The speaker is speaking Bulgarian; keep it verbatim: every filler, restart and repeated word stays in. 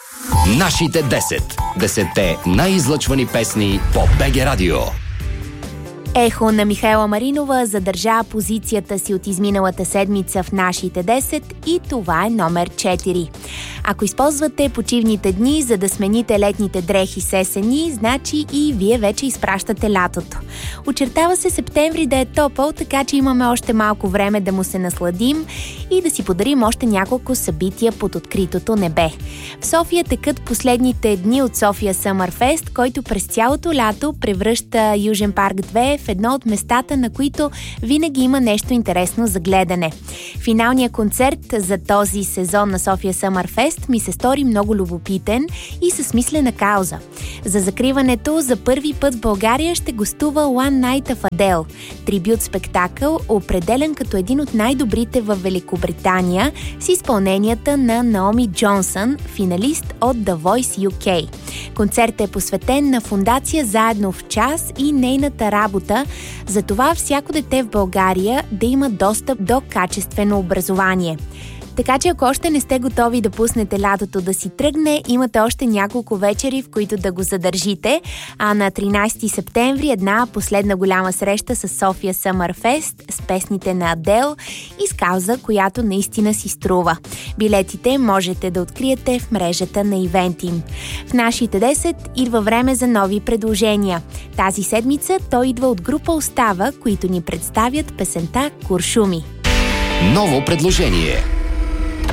Нашите десет. Десетте най-излъчвани песни по БГ Радио. Ехо на Михаела Маринова задържа позицията си от изминалата седмица в нашите десет и това е номер четири. Ако използвате почивните дни, за да смените летните дрехи с есени, значи и вие вече изпращате лятото. Очертава се септември да е топъл, така че имаме още малко време да му се насладим и да си подарим още няколко събития под откритото небе. В София текат последните дни от София Summer Fest, който през цялото лято превръща Южен парк две в едно от местата, на които винаги има нещо интересно за гледане. Финалният концерт за този сезон на София Summer Fest ми се стори много любопитен и със смислена кауза. За закриването за първи път в България ще гостува One Night of Adele, трибют спектакъл, определен като един от най-добрите в Великобритания, с изпълненията на Наоми Джонсън, финалист от The Voice ю кей. Концертът е посветен на фондация Заедно в час и нейната работа за това всяко дете в България да има достъп до качествено образование. Така че ако още не сте готови да пуснете лятото да си тръгне, имате още няколко вечери, в които да го задържите, а на тринайсети септември една последна голяма среща с София Summer Fest с песните на Адел и с кауза, която наистина си струва. Билетите можете да откриете в мрежата на Ивентим. В нашите десет идва време за нови предложения. Тази седмица той идва от група Остава, които ни представят песента Куршуми. Ново предложение.